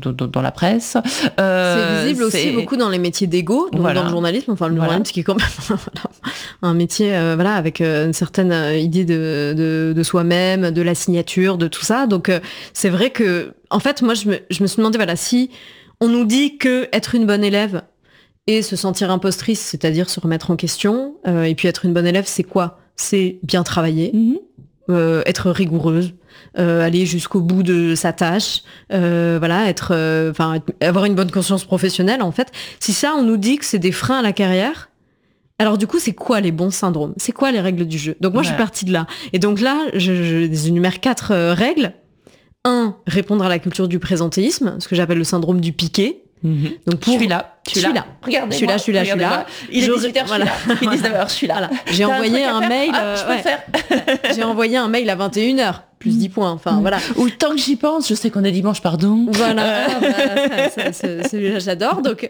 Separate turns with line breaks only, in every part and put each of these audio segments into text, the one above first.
dans la presse.
C'est visible aussi beaucoup dans les métiers d'égo, donc dans le journalisme, le journalisme qui est quand même un métier avec une certaine idée de soi-même, de la signature, de tout ça. Donc c'est vrai que, en fait, moi je me suis demandé, si on nous dit que être une bonne élève et se sentir impostrice, c'est-à-dire se remettre en question, et puis être une bonne élève, c'est quoi ? C'est bien travailler, être rigoureuse, aller jusqu'au bout de sa tâche, avoir une bonne conscience professionnelle, en fait. Si ça, on nous dit que c'est des freins à la carrière, alors du coup, c'est quoi les bons syndromes ? C'est quoi les règles du jeu ? Donc moi, je suis partie de là. Et donc là, je énumère 4 règles. 1, répondre à la culture du présentéisme, ce que j'appelle le syndrome du piqué. Donc je suis là.
Regardez,
je suis là.
Il est 18h, je suis là. Il est 19h, je suis là.
J'ai envoyé un mail.
Je peux faire.
J'ai envoyé un mail à 21h. Plus 10 points,
Ou tant que j'y pense, je sais qu'on est dimanche, pardon.
Celui-là, j'adore. Donc,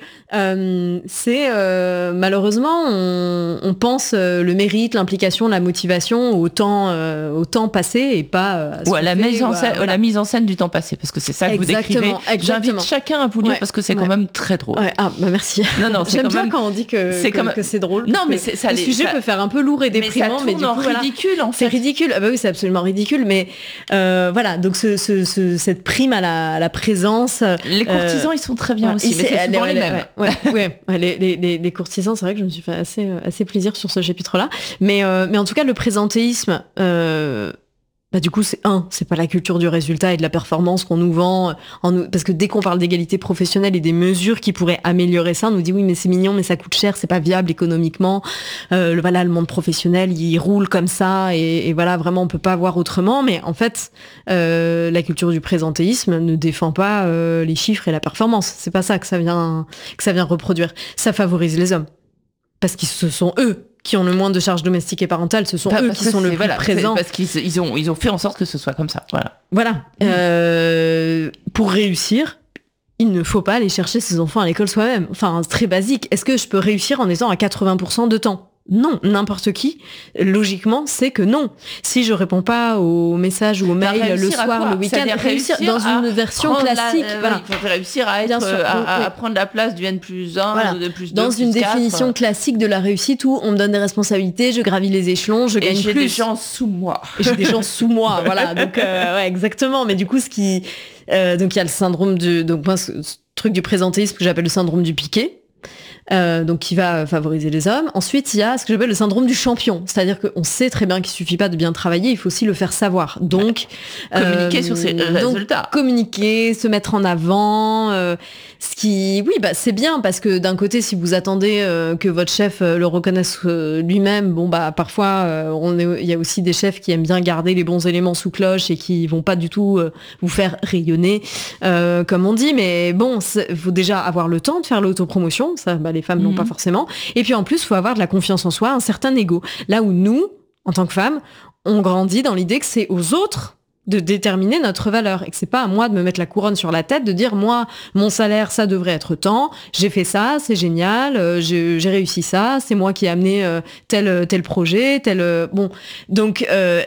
malheureusement, on pense le mérite, l'implication, la motivation au temps passé et pas
à la mise en scène du temps passé, parce que c'est ça que vous décrivez. J'invite chacun à vous lire parce que c'est quand même très drôle.
Merci.
Non,
j'aime bien quand on dit que c'est drôle.
Non, mais
le sujet peut faire un peu lourd et déprimant, mais du coup,
ridicule en fait.
C'est ridicule. Oui, c'est absolument ridicule, mais donc cette prime à la présence.
Les courtisans, ils sont très bien aussi, mais c'est souvent les mêmes.
Les courtisans, c'est vrai que je me suis fait assez plaisir sur ce chapitre-là. Mais en tout cas, le présentéisme, du coup, c'est pas la culture du résultat et de la performance qu'on nous vend, parce que dès qu'on parle d'égalité professionnelle et des mesures qui pourraient améliorer ça, on nous dit oui, mais c'est mignon, mais ça coûte cher, c'est pas viable économiquement. Le monde professionnel, il roule comme ça, et vraiment, on peut pas voir autrement. Mais en fait, la culture du présentéisme ne défend pas les chiffres et la performance. C'est pas ça que ça vient reproduire. Ça favorise les hommes, parce que ce sont eux qui ont le moins de charges domestiques et parentales, ce sont eux qui sont le plus présents.
Parce qu'ils ont fait en sorte que ce soit comme ça.
Voilà. Pour réussir, il ne faut pas aller chercher ses enfants à l'école soi-même. Enfin, c'est très basique. Est-ce que je peux réussir en étant à 80% de temps ? Non, n'importe qui, logiquement, c'est que non. Si je réponds pas aux messages ou aux mails le soir, le week-end, réussir dans une version classique.
Il faut réussir à prendre la place du N+1, de plus 2,
dans une définition classique de la réussite où on me donne des responsabilités, je gravis les échelons, je gagne plus.
J'ai des gens sous moi.
J'ai des gens sous moi, voilà. Donc, exactement. Mais du coup, donc il y a le syndrome donc moi, ce truc du présentéisme que j'appelle le syndrome du piqué. Donc qui va favoriser les hommes. Ensuite, il y a ce que j'appelle le syndrome du champion, c'est-à-dire qu'on sait très bien qu'il suffit pas de bien travailler, il faut aussi le faire savoir. Donc
communiquer sur ses résultats.
Communiquer, se mettre en avant, c'est bien parce que d'un côté, si vous attendez que votre chef le reconnaisse lui-même, parfois il y a aussi des chefs qui aiment bien garder les bons éléments sous cloche et qui vont pas du tout vous faire rayonner, comme on dit. Mais bon, faut déjà avoir le temps de faire l'autopromotion, ça. Les femmes n'ont pas forcément. Et puis en plus, il faut avoir de la confiance en soi, un certain ego. Là où nous, en tant que femmes, on grandit dans l'idée que c'est aux autres de déterminer notre valeur et que c'est pas à moi de me mettre la couronne sur la tête, de dire moi, mon salaire, ça devrait être tant, j'ai fait ça, c'est génial, j'ai réussi ça, c'est moi qui ai amené tel projet, bon. Donc,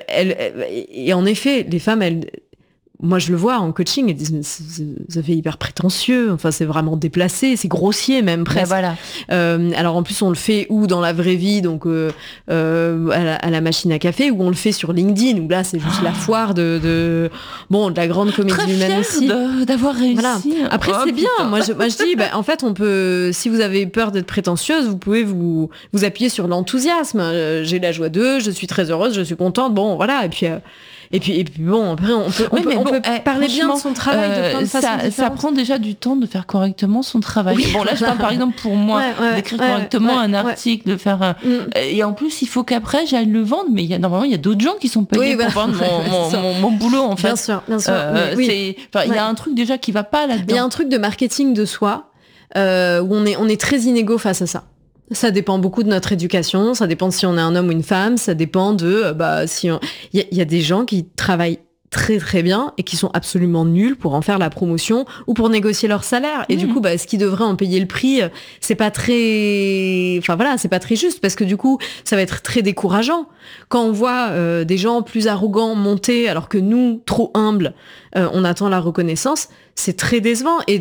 et en effet, les femmes, moi, je le vois en coaching, elles disent, ça fait hyper prétentieux, enfin, c'est vraiment déplacé, c'est grossier même, presque.
Voilà.
Alors, en plus, on le fait dans la vraie vie, donc à la machine à café, ou on le fait sur LinkedIn, où là, c'est juste la foire de la grande comédie humaine aussi.
D'avoir réussi.
Voilà. Après, c'est bien. Moi, je dis, en fait, on peut, si vous avez peur d'être prétentieuse, vous pouvez vous appuyer sur l'enthousiasme. J'ai la joie d'eux, je suis très heureuse, je suis contente, bon, voilà, et puis bon, après on peut parler bien de son travail de plein de façons différentes.
Ça prend déjà du temps de faire correctement son travail. Oui, bon, là, je parle par exemple pour moi, d'écrire correctement un article, de faire et en plus, il faut qu'après j'aille le vendre, mais normalement il y a d'autres gens qui sont payés pour vendre mon boulot, en fait.
Bien sûr.
Il y a un truc déjà qui va pas là-dedans.
Il y a un truc de marketing de soi où on est très inégaux face à ça. Ça dépend beaucoup de notre éducation, ça dépend de si on est un homme ou une femme, ça dépend de si il y a des gens qui travaillent très très bien et qui sont absolument nuls pour en faire la promotion ou pour négocier leur salaire. Et du coup, ce qui devrait en payer le prix, c'est pas très juste, parce que du coup, ça va être très décourageant. Quand on voit des gens plus arrogants monter alors que nous, trop humbles, on attend la reconnaissance, c'est très décevant. Et